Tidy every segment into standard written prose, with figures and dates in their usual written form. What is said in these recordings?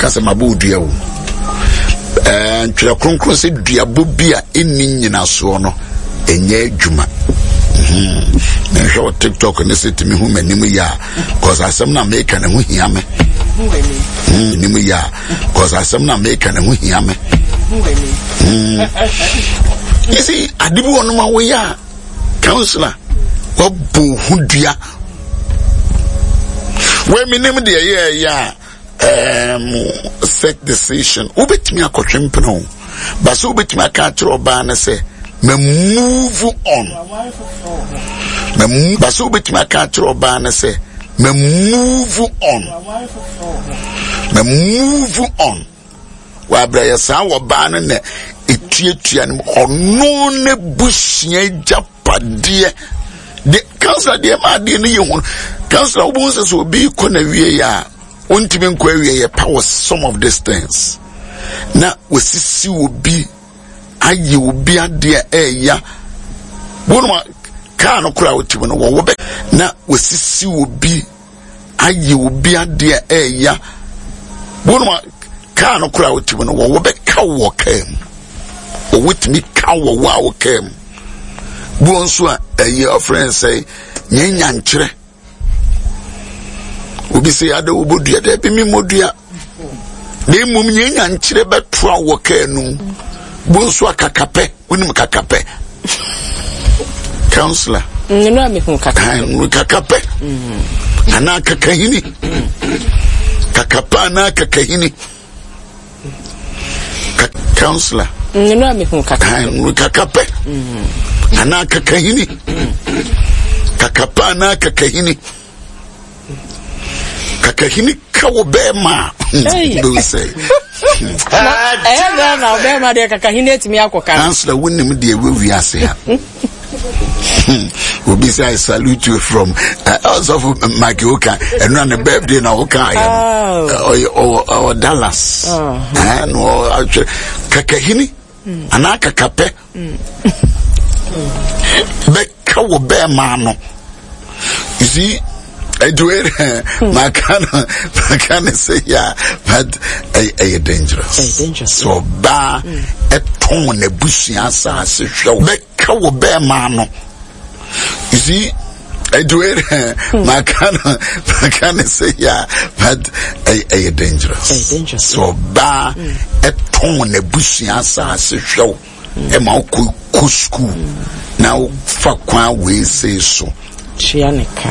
kasa mabu dua wo twere kronkron se dua bobi a enni nyina so no enye adwuma na show TikTok ne set me hu manim ya cause asem na make na hu hia me nim ya cause asem na make na hu hia me you see adibi wono ma wo ya counselor wo bu hudua we minim de ya set decision ubetimi akotwempeno but so ubetimi aka tro ba na say me move on me baso betimi aka tro ba na say me move wa bra ya sa wo ba na etuatua ne ono ne busia japade de council de ma de ne ye hu council obo so obi ko na wie ya ontimi nko awie ye power some of these things na wasisi obi ayi obi ade ya bonuma ka no kura otimo no wo be na wasisi obi ayi obi ade ya bonuma ka no kura otimo no wo be ka wo kam o witimi ka wo wa wo kam bonso a your friend say nyanya nkyere obi say ada obodua da bi mi modua na mum nyanya nkyere beto wo kanu bonso akakape unim kakape counselor no me hu kakape ana kakahini kakapa na kakahini counselor no me hu kakape ana kakahini kakapa na kakahini kakahini kawo bema do say na bema de kakahini etimi akoka counselor wonim de we ase ha Obi say I salute you from also Mike Oka and on the birthday na Oka or Dallas and kakahini ana kakape beka wo be ma no you see I do it my can say yeah but a dangerous so ba e ton na busia sa se hwe beka wo be ma no you see I do it my can say yeah but a dangerous so ba e ton na busia sa se hwe e ma ko school now fa kwa we say so Chianeka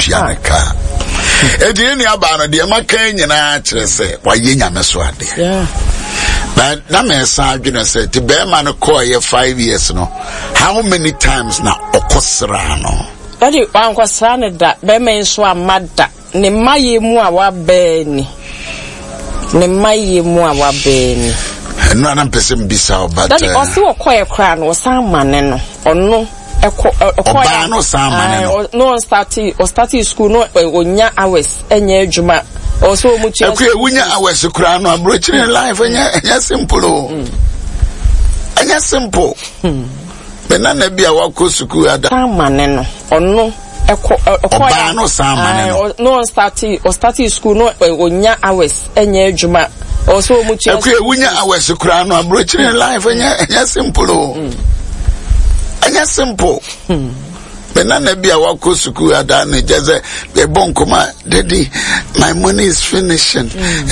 edi ni aba no de maka nyina kire se wa ye nyame so ade but na me sa adwene se te be ma no call ye 5 years no how many times na okosra no adi wan kwasra ne da be me so amada ne maye mu a wa be ni ne maye mu a wa be ni no an person bisa but adi osi wo koye kra no san mane no ono oba no samane no starting school no onya hours enya adwuma also muchi akwe wunya hours kura no abrochire life enya simple enya simple benana bia wako school ada samane no ono oba no samane no starting school no onya hours enya adwuma also muchi akwe wunya hours kura no abrochire life enya simple anya simple benana bia wako school ada na jeze be bonkoma daddy my money is finishing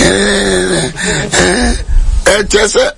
jeze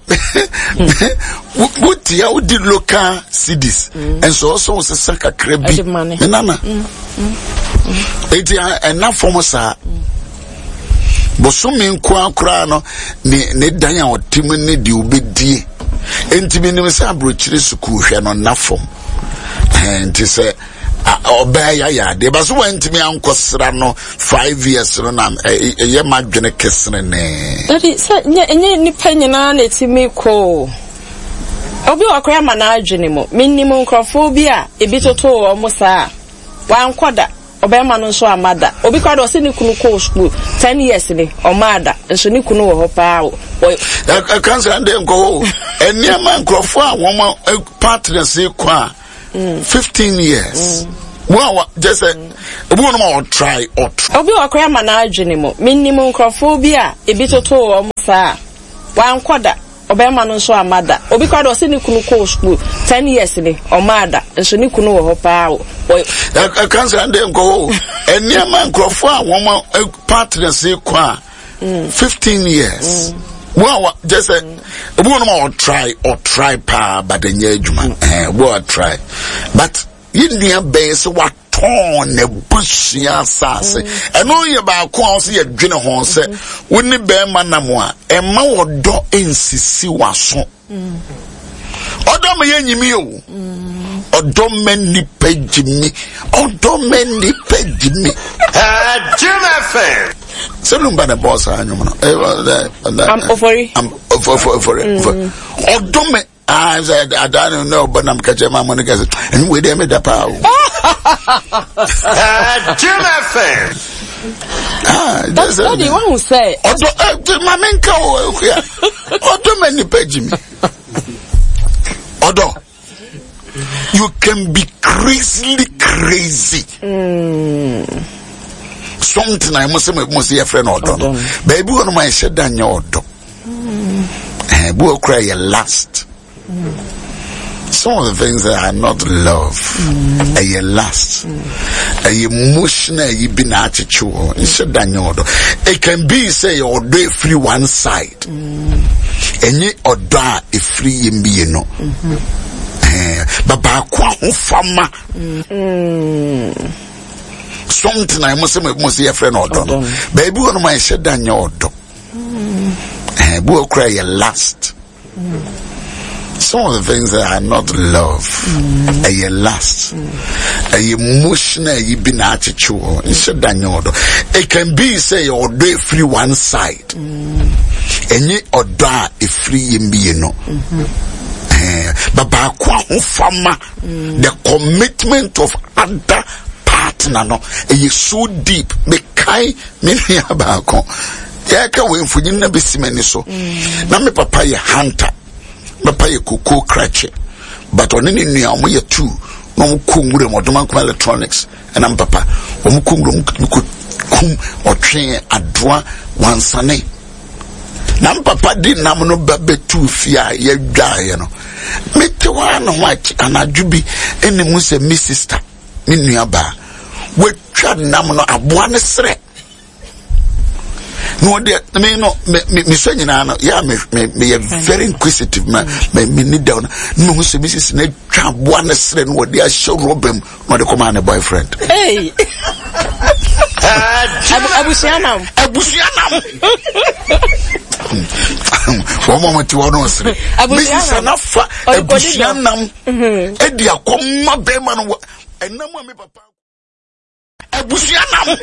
what ya udi local cities and so also se kakra bi benana eti ena form sa bosumi nko akura no ne dan a otim ne di obedie enti me say abrochire school hwe no nafom enti say obaya ya de baso wantimi ankosra no 5 years no na ye madwene kesene ne adi say enye ni panyina na etimi ko obi wakwa ma na adwene mo minnim nkrofo bi a ebi toto o mo sa wankoda obema no so amada obi kwado se ni kunu ko school 10 years ni o mada nso ni kunu wo hopa cancer and nko enia man nkrofo a won partners kwa 15 years wow just obi no ma try obi wakwa ma na adwene mo minnim nkrofo bi a ebi toto o sa wan kwada obema no so amada obi kwada o se ni kunu ko school 10 years ni o mada nso ni kunu wo pa o cancer and go enia man crofo a won partners kwa 15 years well just obi no ma try pa but enye adwuma well try but yin be se what ton ne busia sase eno ye ba ko a se ye dwene ho se woni be ma namo a e ma wodo ensisi waso odo me yanyimi o odo me ni pejimi Jim FM Selumba the boss anyum no I'm ofori odo me I don't know, but I'm catching my money. And we them the power. Jim FM. That's what you want to say. My men go here. Odo many page me. Odo, you can be crazy. Something I must say a friend Odo. Baby, one of my said down your Odo. We'll cry your last. Some of the things that are not love, a lust, a emotional, you been attitude. It can be say or do free one side, and ye or da a free in be no. But farmer. Something I must say a friend or don't. Baby, one of my said down your door. We'll cry your last. Some of the things that are not love, a lust, a emotional, you been attitude. It can be say or do free one side, and ye or da a free in be no. But farmer, the commitment of other partner no, is so deep. Me kai me abako. Yaka we mfunyi na besimani so. Na me papa ye hunter. Papa ye kuku cratch. But on any new omo ye two. No kumure mo doma kuma electronics. And I'm papa. Omo kumure kum or train adwa wansane. Na papa di na mo no babe two fia ye dwa ye no. Me te wa no watch anajubi ene mu se mi sister. Me nua ba. We twa na mo no aboa ne sre. No, me say no, yeah, me very inquisitive, me need down. No, Mrs. Ned Trump, one friend, what they are show Robin, not the command a boyfriend. Hey, Abusianam. One moment to one say, Mrs. Anafa, Abusianam, Edia, come, Beman, and no more, papa. Abusianam.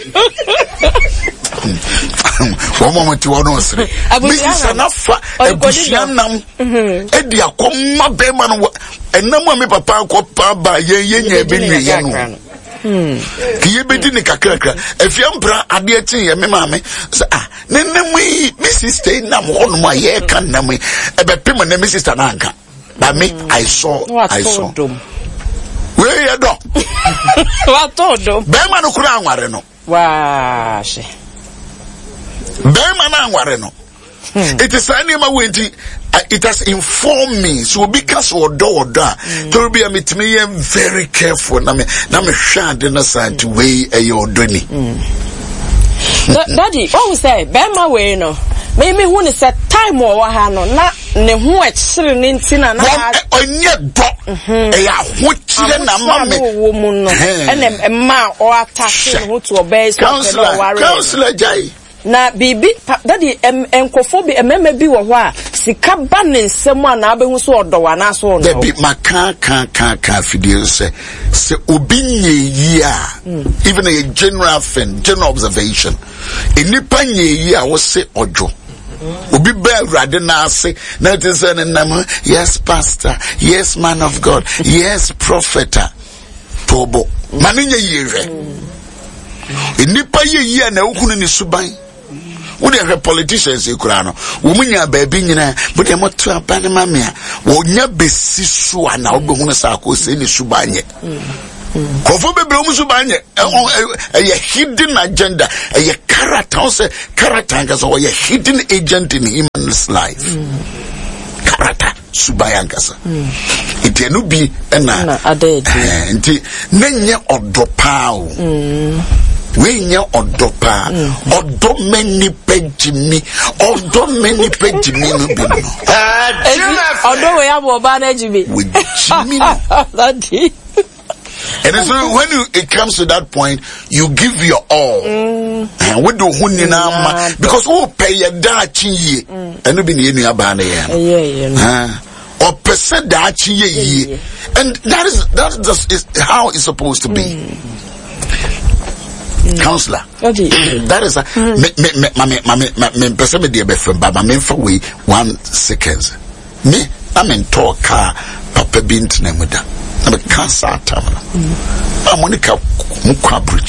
One moment to one say, Mrs. Anafa, Abusianam, Edia, come, Beman, and no more, papa, papa, ye, ben, Kiye bedi ni kakrakra efiambra adietin ye me mame nenemu Mrs. Stay na mo no ma ye kan na me ebepem na Mrs. Tananka but me I saw where you do what todo be ma no kura anware no wa she be ma na anware no it is anima wenti it has informed me so because odo to be me very careful na me hwade na side way odo ni daddy what we say be ma we no me hu ni say time o wa ha no na ne hu akire ni ntina na onye do ya ho kire na ma me wo mu no ene ma o attack hu to obey so counselor jai na bibi daddy enkofo bi ememe bi wo ho a sika ba ne nsem a na abehu so odowa na so no bi maka fidie se obi nye yi a even a general observation enipa nye yi a wo se ojo obi ba urade na ase na it is an yes pastor, yes man of God, yes prophet tobo mani nye yi re enipa ye na okunu ni suban wo de politicians ekurano wo munya baabi nyina bo de moto abane mamea wo nya besi so ana wo behunu sa ko se ni subanye Kofo bebre omusu banye a hidden agenda, a character so a hidden agent in human's life. Character subayangasa. Itenu bi na enti nenye odopao. We nya odopa odo many pejimi no bi no odo we abo ba na jimi with jimi and so when it comes to that point you give your all and we do hunina because who pay your dachi ye eno bi ne enu aba na ye or percent dachi ye and that is how it's supposed to be. Counselor, that is me person me dear befriend, but me for we 1 second. Me, I'm in talk car, Papa Bint Nemuda. I'm a cancer tamana. I'm Monica Mukabridge.